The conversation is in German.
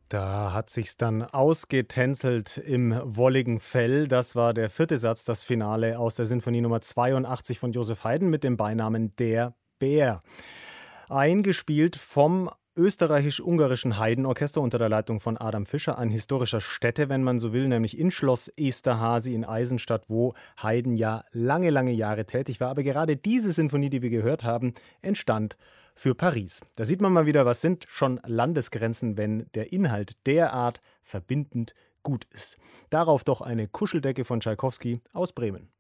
Da hat sich's dann ausgetänzelt im wolligen Fell. Das war der vierte Satz, das Finale aus der Sinfonie Nummer 82 von Joseph Haydn mit dem Beinamen Der Bär. Eingespielt vom österreichisch-ungarischen Haydn-Orchester unter der Leitung von Adam Fischer, ein historischer Stätte, wenn man so will, nämlich in Schloss Esterházy in Eisenstadt, wo Haydn ja lange, lange Jahre tätig war. Aber gerade diese Sinfonie, die wir gehört haben, entstand für Paris. Da sieht man mal wieder, was sind schon Landesgrenzen, wenn der Inhalt derart verbindend gut ist. Darauf doch eine Kuscheldecke von Tschaikowski aus Bremen.